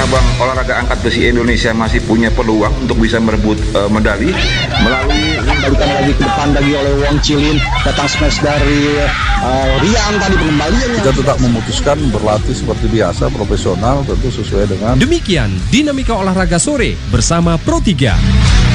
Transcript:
cabang olahraga angkat besi Indonesia masih punya peluang untuk bisa merebut medali melalui kembalikan lagi ke depan lagi oleh Wong Chilin, datang smash dari Rian tadi pengembaliannya. Kita tetap memutuskan berlatih seperti biasa, profesional, tentu sesuai dengan. Demikian Dinamika Olahraga Sore bersama Pro 3.